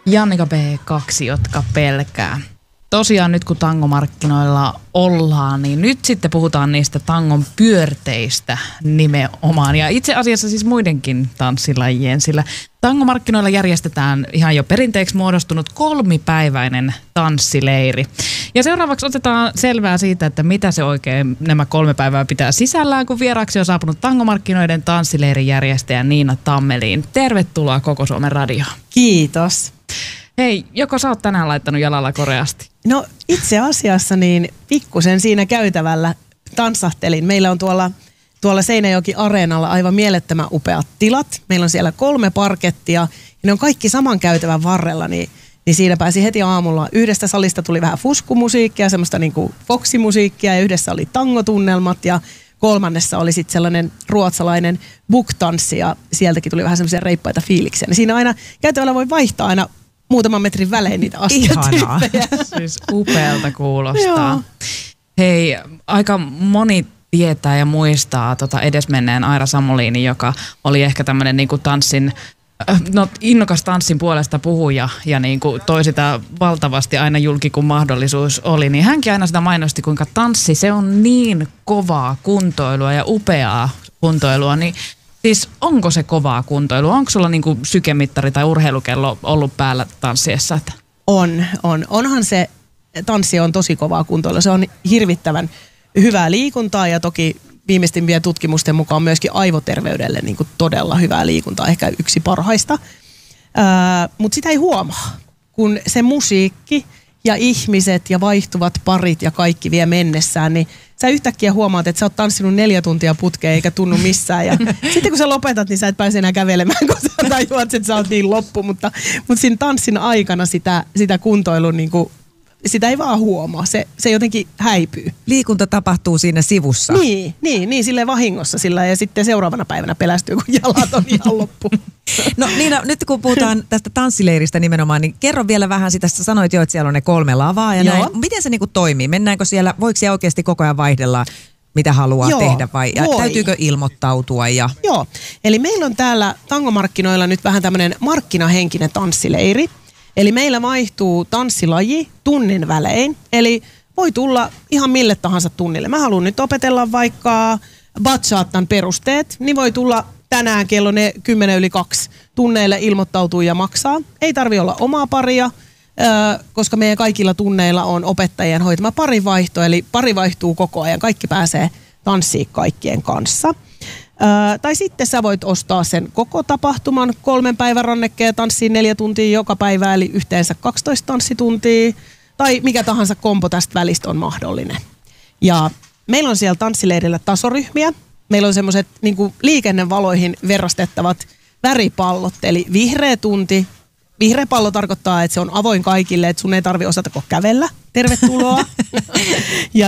Jannika B2, jotka pelkää. Tosiaan nyt kun tangomarkkinoilla ollaan, niin nyt sitten puhutaan niistä tangon pyörteistä nimenomaan. Ja itse asiassa siis muidenkin tanssilajien, sillä tangomarkkinoilla järjestetään ihan jo perinteeksi muodostunut 3-päiväinen tanssileiri. Ja seuraavaksi otetaan selvää siitä, että mitä se oikein nämä 3 päivää pitää sisällään, kun vieraaksi on saapunut tangomarkkinoiden tanssileirin järjestäjä Niina Tammeliin. Tervetuloa Koko Suomen radioon. Kiitos. Hei, joko sä oot tänään laittanut jalalla koreasti? No itse asiassa niin pikkusen siinä käytävällä tanssahtelin. Meillä on tuolla Seinäjoki-areenalla aivan mielettömän upeat tilat. Meillä on siellä 3 parkettia ja ne on kaikki saman käytävän varrella, niin siinä pääsi heti aamulla. Yhdestä salista tuli vähän fuskumusiikkia, semmoista niinku foksimusiikkia ja yhdessä oli tangotunnelmat ja kolmannessa oli sitten sellainen ruotsalainen book-tanssi ja sieltäkin tuli vähän semmoisia reippaita fiiliksiä. Niin siinä aina käytävällä voi vaihtaa aina muutaman metrin välein niitä astiatyyppejä. Siis upealta kuulostaa. Joo. Hei, aika moni tietää ja muistaa edesmenneen Aira Samulinin, joka oli ehkä tämmöinen niinku tanssin, innokas tanssin puolesta puhuja ja niinku toi sitä valtavasti aina julki, kun mahdollisuus oli. Niin hänkin aina sitä mainosti, kuinka tanssi, se on niin kovaa kuntoilua ja upeaa kuntoilua, niin siis onko se kovaa kuntoilua? Onko sulla niinku sykemittari tai urheilukello ollut päällä tanssiessa? Onhan se, tanssi on tosi kovaa kuntoilua. Se on hirvittävän hyvää liikuntaa ja toki viimeisimpien tutkimusten mukaan myöskin aivoterveydelle niinku todella hyvää liikuntaa. Ehkä yksi parhaista. Mutta sitä ei huomaa, kun se musiikki ja ihmiset ja vaihtuvat parit ja kaikki vie mennessään, niin sä yhtäkkiä huomaat, että sä oot tanssinut 4 tuntia putkeen eikä tunnu missään. Ja sitten kun sä lopetat, niin sä et pääse enää kävelemään, kun sä tajuat, että sä oot niin loppu. Mutta siinä tanssin aikana sitä kuntoilun, niin kuin, sitä ei vaan huomaa. Se jotenkin häipyy. Liikunta tapahtuu siinä sivussa. Niin silleen vahingossa sillä ja sitten seuraavana päivänä pelästyy, kun jalat on ihan loppu. No Niina, nyt kun puhutaan tästä tanssileiristä nimenomaan, niin kerro vielä vähän sitä. Sä sanoit jo, että siellä on ne 3 lavaa ja näin. Miten se niinku toimii? Mennäänkö siellä, voiko siellä oikeasti koko ajan vaihdella, mitä haluaa tehdä vai täytyykö ilmoittautua? Joo, eli meillä on täällä tangomarkkinoilla nyt vähän tämmöinen markkinahenkinen tanssileiri. Eli meillä vaihtuu tanssilaji tunnin välein, eli voi tulla ihan mille tahansa tunnille. Mä haluan nyt opetella vaikka bachatan perusteet, niin voi tulla tänään kello 1:10 tunneille ilmoittautuu ja maksaa. Ei tarvitse olla omaa paria, koska meidän kaikilla tunneilla on opettajien hoitama parivaihto, eli pari vaihtuu koko ajan. Kaikki pääsee tanssiin kaikkien kanssa. Tai sitten sä voit ostaa sen koko tapahtuman 3 päivän rannekkeen tanssiin 4 tuntia joka päivä, eli yhteensä 12 tanssituntia. Tai mikä tahansa kombo tästä välistä on mahdollinen. Ja meillä on siellä tanssileirillä tasoryhmiä. Meillä on semmoiset niin kuin liikennevaloihin verrastettavat väripallot, eli vihreä tunti. Vihreä pallo tarkoittaa, että se on avoin kaikille, että sun ei tarvitse osata kävellä. Tervetuloa. Ja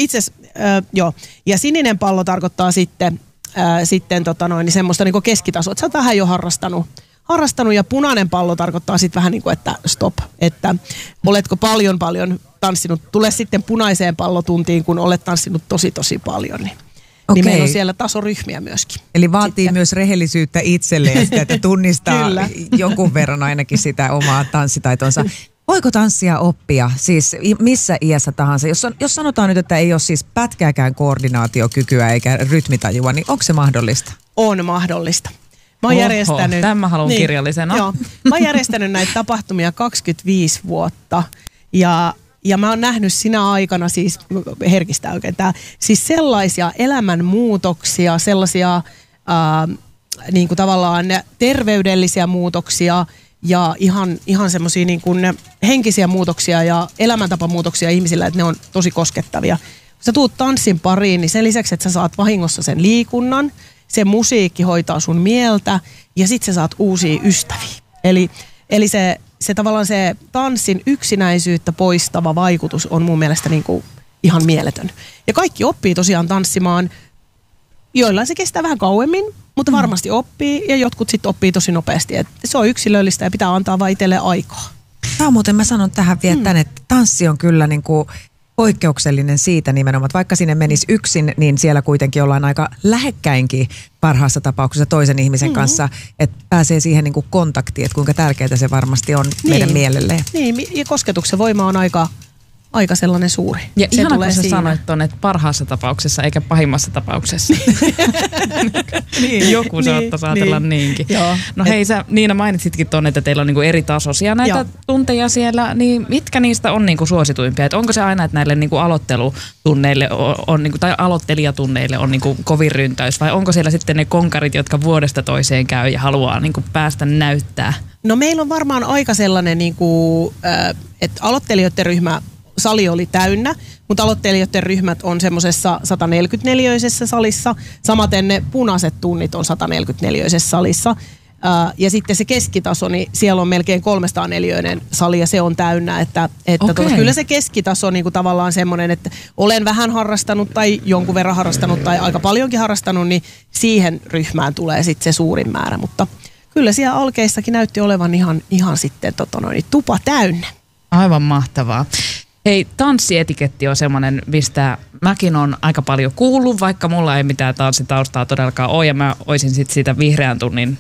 ja sininen pallo tarkoittaa sitten semmoista niin kuin keskitasoa, että sä oot vähän jo harrastanut ja punainen pallo tarkoittaa sitten vähän niin kuin, että stop, että oletko paljon tanssinut, tule sitten punaiseen pallotuntiin, kun olet tanssinut tosi paljon, niin meillä on siellä tasoryhmiä myöskin. Eli vaatii sitten myös rehellisyyttä itselleen, sitä, että tunnistaa jonkun verran ainakin sitä omaa tanssitaitonsa. Voiko tanssia oppia, siis missä iässä tahansa? Jos sanotaan nyt, että ei ole siis pätkääkään koordinaatiokykyä eikä rytmitajua, niin onko se mahdollista? On mahdollista. Tämän mä haluan kirjallisena. Joo, mä oon järjestänyt näitä tapahtumia 25 vuotta ja mä oon nähnyt sinä aikana, siis herkistää oikein tää, siis sellaisia elämänmuutoksia, sellaisia niin kuin tavallaan terveydellisiä muutoksia ja ihan semmoisia niin kuin henkisiä muutoksia ja elämäntapamuutoksia ihmisillä, että ne on tosi koskettavia. Kun sä tuut tanssin pariin, niin sen lisäksi, että sä saat vahingossa sen liikunnan, se musiikki hoitaa sun mieltä ja sit sä saat uusia ystäviä. Eli se tavallaan se tanssin yksinäisyyttä poistava vaikutus on mun mielestä niin kuin ihan mieletön. Ja kaikki oppii tosiaan tanssimaan. Joillain se kestää vähän kauemmin, mutta varmasti oppii ja jotkut sitten oppii tosi nopeasti. Et se on yksilöllistä ja pitää antaa vaan itselleen aikaa. Muuten mä sanon tähän vielä tänne, että tanssi on kyllä niin kuin poikkeuksellinen siitä nimenomaan, että vaikka sinne menisi yksin, niin siellä kuitenkin ollaan aika lähekkäinkin parhaassa tapauksessa toisen ihmisen kanssa, että pääsee siihen niin kuin kontaktiin, että kuinka tärkeää se varmasti on meidän mielelle. Niin, ja kosketuksen voima on aika sellainen suuri. Ja ihana, kun sä sanoit ton, että parhaassa tapauksessa eikä pahimmassa tapauksessa. Joku saattaisi ajatella niinkin. Joo. No hei, sä Niina mainitsitkin ton, että teillä on niinku eri tasoisia näitä tunteja siellä, niin mitkä niistä on niinku suosituimpia? Et onko se aina, että näille niinku aloittelutunneille on niinku, tai aloittelijatunneille on niinku kovin ryntäys, vai onko siellä sitten ne konkarit, jotka vuodesta toiseen käy ja haluaa niinku päästä näyttää? No meillä on varmaan aika sellainen, niinku, että aloittelijoiden ryhmä sali oli täynnä, mutta aloittelijoiden ryhmät on semmoisessa 144-öisessä salissa. Samaten ne punaiset tunnit on 144-öisessä salissa. Ja sitten se keskitaso, niin siellä on melkein 304-öinen sali ja se on täynnä. Että kyllä se keskitaso on niinku tavallaan semmoinen, että olen vähän harrastanut tai jonkun verran harrastanut tai aika paljonkin harrastanut, niin siihen ryhmään tulee sitten se suurin määrä. Mutta kyllä siellä alkeissakin näytti olevan ihan sitten tupa täynnä. Aivan mahtavaa. Hei, tanssietiketti on semmoinen, mistä mäkin on aika paljon kuullut, vaikka mulla ei mitään tanssitaustaa todellakaan ole, ja mä oisin sitten siitä vihreän tunnin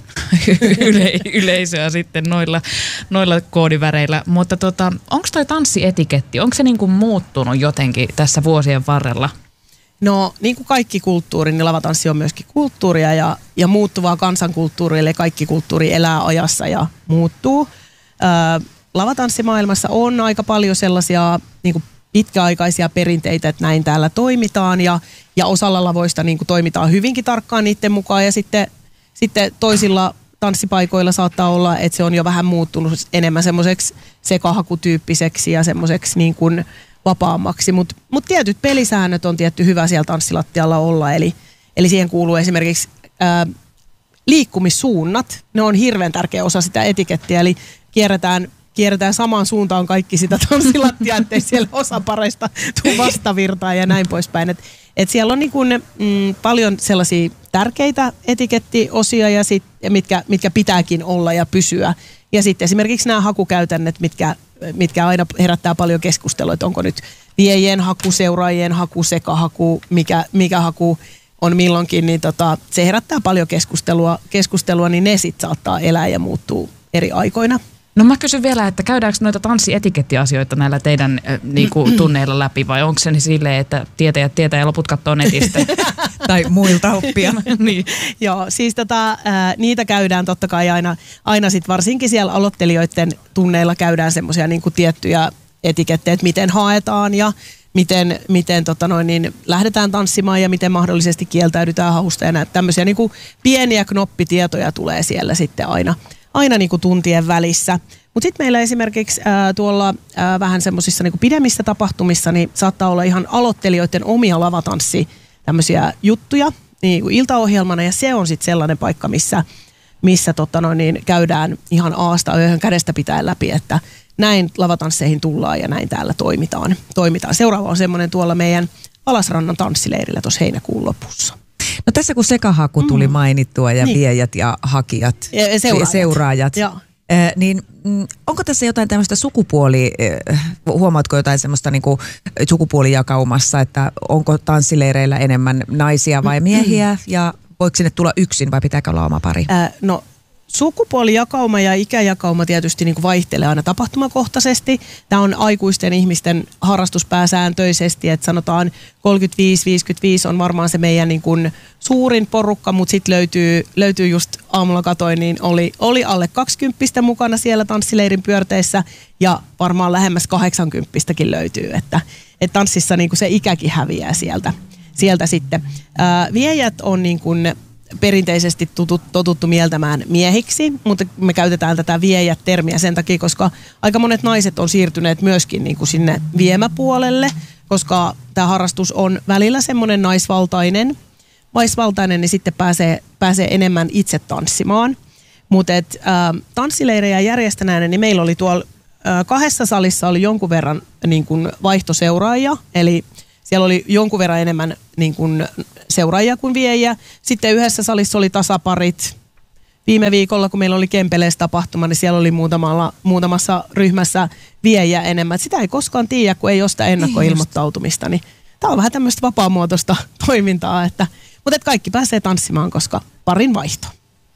yleisöä sitten noilla koodiväreillä. Mutta onko toi tanssietiketti, onko se niinku muuttunut jotenkin tässä vuosien varrella? No niin kuin kaikki kulttuuri, niin lavatanssi on myöskin kulttuuria ja muuttuvaa kansankulttuuria, eli kaikki kulttuuri elää ajassa ja muuttuu. Lavatanssimaailmassa on aika paljon sellaisia niin kuin pitkäaikaisia perinteitä, että näin täällä toimitaan ja osalla lavoista niin kuin toimitaan hyvinkin tarkkaan niiden mukaan ja sitten toisilla tanssipaikoilla saattaa olla, että se on jo vähän muuttunut enemmän semmoiseksi sekahakutyyppiseksi ja semmoiseksi niin kuin vapaammaksi, mutta tietyt pelisäännöt on tietty hyvä siellä tanssilattialla olla, eli siihen kuuluu esimerkiksi liikkumissuunnat, ne on hirveän tärkeä osa sitä etikettiä, eli kierretään samaan suuntaan kaikki sitä tanssilattia, ettei siellä osa pareista tule vastavirtaa ja näin poispäin. Et siellä on niin kuin, paljon sellaisia tärkeitä etikettiosia, mitkä pitääkin olla ja pysyä. Ja sitten esimerkiksi nämä hakukäytännet, mitkä aina herättää paljon keskustelua, että onko nyt viejien haku, seuraajien haku, sekahaku, mikä haku on milloinkin, niin se herättää paljon keskustelua, niin ne sitten saattaa elää ja muuttuu eri aikoina. No mä kysyn vielä, että käydäänkö noita tanssietikettiasioita näillä teidän tunneilla läpi vai onko se niin silleen, että tietää ja loput katsoo netistä? Tai muilta oppia. Niin. Joo, siis niitä käydään totta kai aina sit varsinkin siellä aloittelijoiden tunneilla käydään semmoisia niinku tiettyjä etikettejä, että miten haetaan ja miten lähdetään tanssimaan ja miten mahdollisesti kieltäydytään hausta ja tämmöisiä niinku pieniä knoppitietoja tulee siellä sitten aina niin kuin tuntien välissä. Mutta sitten meillä esimerkiksi tuolla vähän semmoisissa niin kuin pidemmissä tapahtumissa niin saattaa olla ihan aloittelijoiden omia lavatanssi tämmöisiä juttuja niin kuin iltaohjelmana ja se on sitten sellainen paikka, missä käydään ihan aasta ööhön kädestä pitäen läpi, että näin lavatansseihin tullaan ja näin täällä toimitaan. Seuraava on semmoinen tuolla meidän Alasrannan tanssileirillä tuossa heinäkuun lopussa. No tässä kun sekahaku tuli mainittua ja viejät ja hakijat, seuraajat niin onko tässä jotain tämmöistä huomaatko jotain semmoista niinku sukupuolijakaumassa, että onko tanssileireillä enemmän naisia vai miehiä ja voiko sinne tulla yksin vai pitääkö olla oma pari? No sukupuolijakauma ja ikäjakauma tietysti niin kuin vaihtelee aina tapahtumakohtaisesti. Tämä on aikuisten ihmisten harrastus pääsääntöisesti, että sanotaan 35-55 on varmaan se meidän niin kuin suurin porukka, mutta sitten löytyy just aamulla katoin, niin oli alle 20 mukana siellä tanssileirin pyörteissä ja varmaan lähemmäs 80kin löytyy, että tanssissa niin kuin se ikäkin häviää sieltä sitten. Viejät on niin kuin perinteisesti totuttu mieltämään miehiksi, mutta me käytetään tätä viejät-termiä sen takia, koska aika monet naiset on siirtyneet myöskin niin kuin sinne viemäpuolelle, koska tämä harrastus on välillä semmoinen naisvaltainen, niin sitten pääsee enemmän itse tanssimaan. Mutta tanssileirejä järjestäneenä, niin meillä oli tuolla 2 salissa oli jonkun verran niin kuin vaihtoseuraajia, eli siellä oli jonkun verran enemmän niin kuin seuraajia kuin viejä. Sitten yhdessä salissa oli tasaparit. viime viikolla, kun meillä oli Kempeleessä tapahtuma, niin siellä oli muutamassa ryhmässä viejä enemmän. Sitä ei koskaan tiedä, kun ei ole sitä ennakkoilmoittautumista. Niin tämä on vähän tämmöistä vapaamuotoista toimintaa, mutta kaikki pääsee tanssimaan, koska parin vaihto.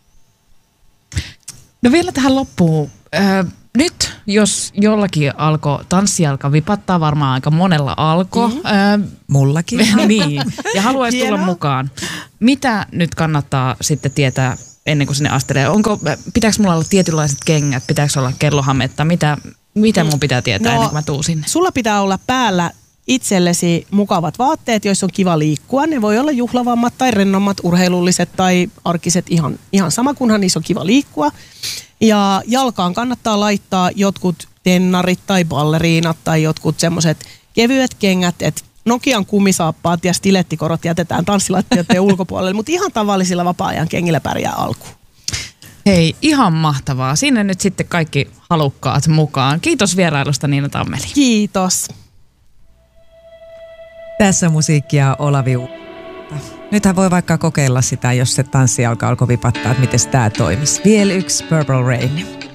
No vielä tähän loppuun. Nyt, jos jollakin tanssi alkaa vipattaa, varmaan aika monella alkoi. Mullakin. Niin, ja haluaisi tulla mukaan. Mitä nyt kannattaa sitten tietää ennen kuin sinne astelee? Pitääkö mulla olla tietynlaiset kengät? Pitääkö olla kellohametta? Mitä mun pitää tietää ennen kuin mä tuun sinne? Sulla pitää olla päällä itsellesi mukavat vaatteet, joissa on kiva liikkua. Ne voi olla juhlavammat tai rennommat, urheilulliset tai arkiset, ihan sama, kunhan niissä on kiva liikkua. Ja jalkaan kannattaa laittaa jotkut tennarit tai balleriinat tai jotkut semmoiset kevyet kengät, että Nokian kumisaappaat ja stilettikorot jätetään tanssilattioiden ulkopuolelle, mutta ihan tavallisilla vapaa-ajan kengillä pärjää alkuun. Hei, ihan mahtavaa. Sinne nyt sitten kaikki halukkaat mukaan. Kiitos vierailusta, Niina Tammeli. Kiitos. Tässä musiikkia Olavi. Nythän voi vaikka kokeilla sitä, jos se tanssi alkaa vipattaa, että miten tämä toimisi. Vielä yksi Purple Rain.